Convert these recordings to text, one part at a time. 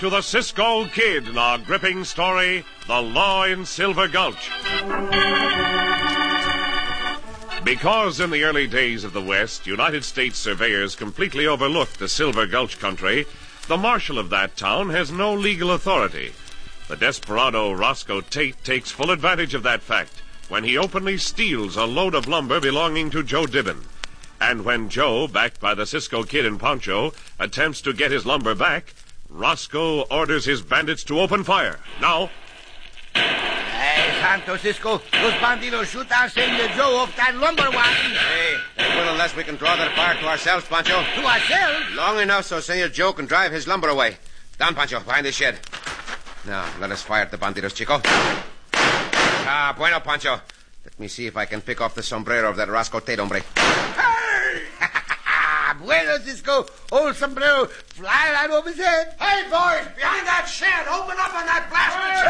To the Cisco Kid in our gripping story, The Law in Silver Gulch. Because in the early days of the West, United States surveyors completely overlooked the Silver Gulch country, the marshal of that town has no legal authority. The desperado Roscoe Tate takes full advantage of that fact when he openly steals a load of lumber belonging to Joe Dibbin. And when Joe, backed by the Cisco Kid and Pancho, attempts to get his lumber back, Roscoe orders his bandits to open fire. Now... Hey, Santo Cisco, those bandidos shoot our Senor Joe off that lumber wagon. Hey, they will unless we can draw that fire to ourselves, Pancho. To ourselves? Long enough so Senor Joe can drive his lumber away. Down, Pancho, behind the shed. Now, let us fire at the bandidos, Chico. Ah, bueno, Pancho. Let me see if I can pick off the sombrero of that Roscoe Tate hombre. Hey! Bueno, Cisco. Old sombrero fly right over his head. Hey, boys, behind that shed. Open up on that blasted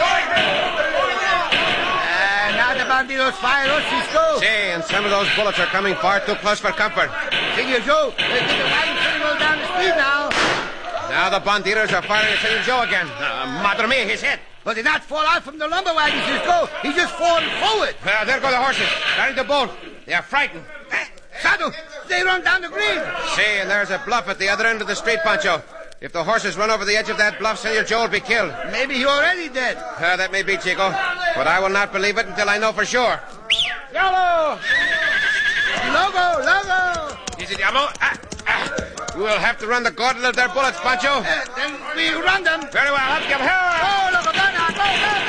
shed. Now the bandidos fire us, Cisco. See, and some of those bullets are coming far too close for comfort. Senor Joe, get the wagon turning roll down the street now. Now the bandidos are firing at Senor Joe again. Madre mia, his head. But he not fall out from the lumber wagon, Cisco. He just falling forward. There go the horses, starting to bolt. They are frightened. Santo, they run down the green. See, and there's a bluff at the other end of the street, Pancho. If the horses run over the edge of that bluff, Senor Joe will be killed. Maybe he already dead. That may be, Chico. But I will not believe it until I know for sure. Yellow! Logo! Easy, Diablo. We will have to run the gauntlet of their bullets, Pancho. Then we run them. Very well, let's give her. Oh, look, go!